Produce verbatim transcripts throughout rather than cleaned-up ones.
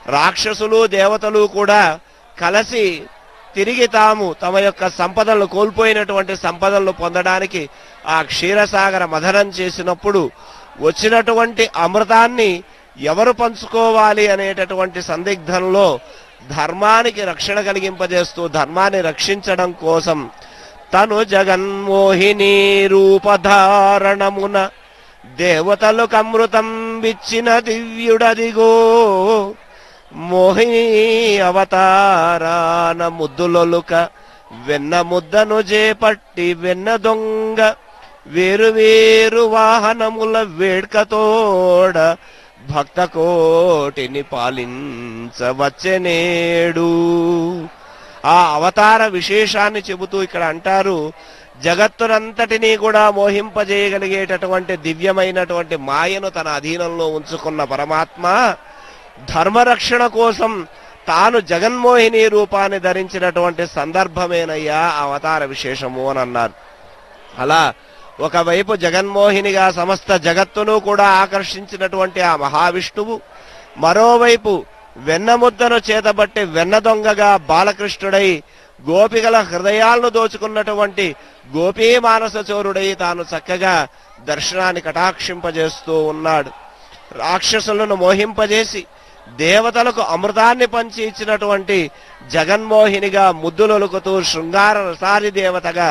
రాక్షసులు దేవతలు కూడా కలిసి తిరిగి తాము తమ యొక్క సంపదలను కోల్పోయినటువంటి సంపదలను పొందడానికి ఆ క్షీరసాగర మథనం చేసినప్పుడు వచ్చినటువంటి అమృతాన్ని ఎవరు పంచుకోవాలి అనేటటువంటి సందిగ్ధంలో ధర్మానికి రక్షణ కలిగింపజేస్తూ ధర్మాన్ని రక్షించడం కోసం తను జగన్మోహిని రూపధారణమున దేవతలకు అమృతం విచ్చిన దివ్యుడదిగో మోహిని అవతారాన ముద్దులొలుక వెన్న ముద్దను చేపట్టి వెన్న దొంగ వేరు వేరు వాహనముల వేడ్కతోడ భక్త కోటిని పాలించవచ్చెనేడు. ఆ అవతార విశేషాన్ని చెబుతూ ఇక్కడ అంటారు, జగత్తునంతటినీ కూడా మోహింపజేయగలిగేటటువంటి దివ్యమైనటువంటి మాయను తన అధీనంలో ఉంచుకున్న పరమాత్మ ధర్మరక్షణ కోసం తాను జగన్మోహిని రూపాన్ని ధరించినటువంటి సందర్భమేనయ్యా అవతార విశేషము అని అన్నారు. అలా ఒకవైపు జగన్మోహినిగా సమస్త జగత్తును కూడా ఆకర్షించినటువంటి ఆ మహావిష్ణువు, మరోవైపు వెన్నముద్దను చేతబట్టి వెన్న దొంగగా బాలకృష్ణుడై గోపికల హృదయాలను దోచుకున్నటువంటి గోపీ మానస చోరుడై తాను చక్కగా దర్శనాన్ని కటాక్షింపజేస్తూ ఉన్నాడు. రాక్షసులను మోహింపజేసి దేవతలకు అమృతాన్ని పంచి ఇచ్చినటువంటి జగన్మోహినిగా ముద్దులొలుకుతూ శృంగార రసాది దేవతగా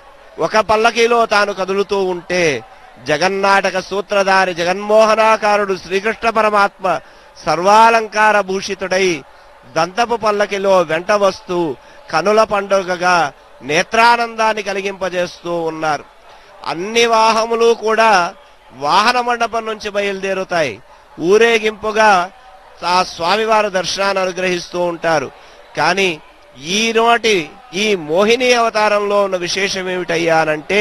ఒక పల్లకిలో తాను కదులుతూ ఉంటే జగన్నాటక సూత్రధారి జగన్మోహనాకారుడు శ్రీకృష్ణ పరమాత్మ సర్వాలంకార భూషితుడై దంతపు పల్లకిలో వెంట వస్తూ కనుల పండుగగా నేత్రానందాన్ని కలిగింపజేస్తూ ఉన్నారు. అన్ని వాహములు కూడా వాహన మండపం నుంచి బయలుదేరుతాయి. ఊరేగింపుగా ఆ స్వామివారు దర్శనాన్ని అనుగ్రహిస్తూ ఉంటారు. కానీ ఈనాటి ఈ మోహిని అవతారంలో ఉన్న విశేషం ఏమిటయ్యానంటే,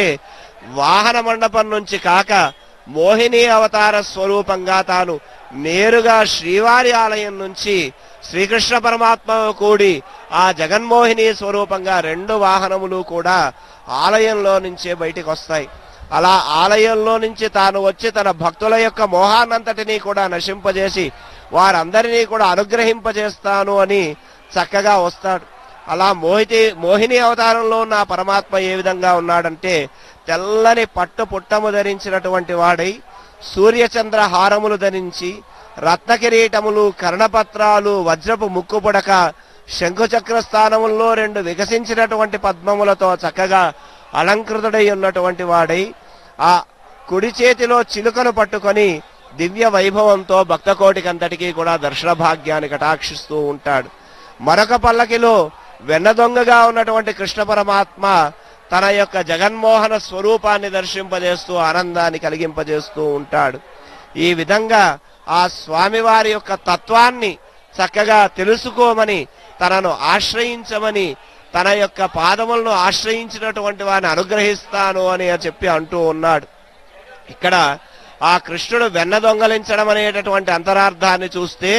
వాహన మండపం నుంచి కాక మోహిని అవతార స్వరూపంగా తాను నేరుగా శ్రీవారి ఆలయం నుంచి శ్రీకృష్ణ పరమాత్మ కూడి ఆ జగన్మోహిని స్వరూపంగా రెండు వాహనములు కూడా ఆలయంలో నుంచే బయటికి వస్తాయి. అలా ఆలయంలో నుంచి తాను వచ్చి తన భక్తుల యొక్క మోహాన్నంతటినీ కూడా నశింపజేసి వారందరినీ కూడా అనుగ్రహింపజేస్తాను అని చక్కగా వస్తాడు. అలా మోహితి మోహిని అవతారంలో ఉన్న పరమాత్మ ఏ విధంగా ఉన్నాడంటే, తెల్లని పట్టు పుట్టము ధరించినటువంటి వాడై సూర్యచంద్ర హారములు ధరించి రత్న కిరీటములు కర్ణపత్రాలు వజ్రపు ముక్కు పుడక శంఖుచక్ర స్థానముల్లో రెండు వికసించినటువంటి పద్మములతో చక్కగా అలంకృతుడై ఉన్నటువంటి వాడై ఆ కుడి చేతిలో చిలుకను పట్టుకొని దివ్య వైభవంతో భక్తకోటికంతటికీ కూడా దర్శన భాగ్యాన్ని కటాక్షిస్తూ ఉంటాడు. మరొక పల్లకిలో వెన్న దొంగగా ఉన్నటువంటి కృష్ణ పరమాత్మ తన యొక్క జగన్మోహన స్వరూపాన్ని దర్శింపజేస్తూ ఆనందాన్ని కలిగింపజేస్తూ ఉంటాడు. ఈ విధంగా ఆ స్వామివారి యొక్క తత్వాన్ని చక్కగా తెలుసుకోమని, తనను ఆశ్రయించమని, తన యొక్క పాదములను ఆశ్రయించినటువంటి వారిని అనుగ్రహిస్తాను అని చెప్పి అంటూ ఉన్నాడు. ఇక్కడ ఆ కృష్ణుడు వెన్న దొంగలించడం అనేటటువంటి అంతరార్థాన్ని చూస్తే,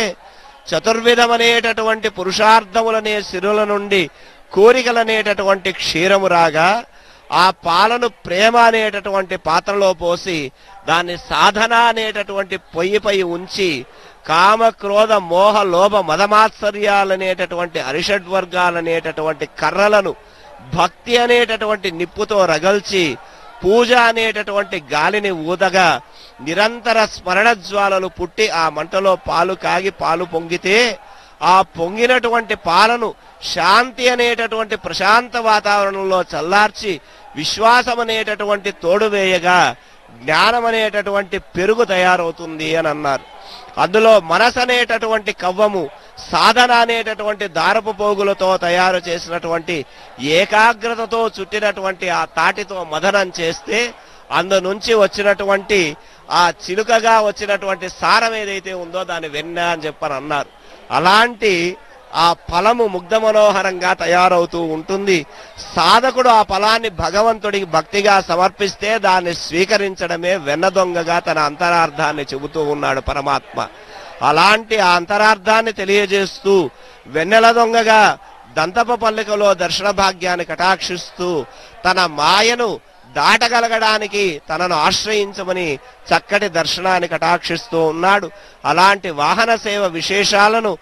చతుర్విధమనేటటువంటి పురుషార్థములనే సిరుల నుండి కోరికలనేటటువంటి క్షీరము రాగా ఆ పాలను ప్రేమ అనేటటువంటి పాత్రలో పోసి దాన్ని సాధన అనేటటువంటి పొయ్యిపై ఉంచి కామ క్రోధ మోహ లోభ మదమాత్సర్యాలనేటటువంటి అరిషడ్వర్గాలనేటటువంటి కర్రలను భక్తి అనేటటువంటి నిప్పుతో రగల్చి పూజ అనేటటువంటి గాలిని ఊదగా నిరంతర స్మరణ జ్వాలలు పుట్టి ఆ మంటలో పాలు కాగి పాలు పొంగితే ఆ పొంగినటువంటి పాలను శాంతి అనేటటువంటి ప్రశాంత వాతావరణంలో చల్లార్చి విశ్వాసం అనేటటువంటి తోడు వేయగా జ్ఞానం అనేటటువంటి పెరుగు తయారవుతుంది అని అన్నారు. అందులో మనసు అనేటటువంటి కవ్వము సాధన అనేటటువంటి దారపు పోగులతో తయారు చేసినటువంటి ఏకాగ్రతతో చుట్టినటువంటి ఆ తాటితో మదనం చేస్తే అందు నుంచి వచ్చినటువంటి ఆ చిలుకగా వచ్చినటువంటి సారం ఏదైతే ఉందో దాన్ని వెన్న అని చెప్పని అన్నారు. అలాంటి ఆ ఫలము ముగ్ధ మనోహరంగా తయారవుతూ ఉంటుంది. సాధకుడు ఆ ఫలాన్ని భగవంతుడికి భక్తిగా సమర్పిస్తే దాన్ని స్వీకరించడమే వెన్న దొంగగా తన అంతరార్థాన్ని చెబుతూ ఉన్నాడు పరమాత్మ. అలాంటి ఆ అంతరార్థాన్ని తెలియజేస్తూ వెన్నెల దొంగగా దంతప పల్లికలో దర్శన భాగ్యాన్ని కటాక్షిస్తూ తన మాయను దాటగలగడానికి తనను ఆశ్రయించమని చక్కటి దర్శనాన్ని కటాక్షిస్తూ ఉన్నాడు. అలాంటి వాహన సేవ విశేషాలను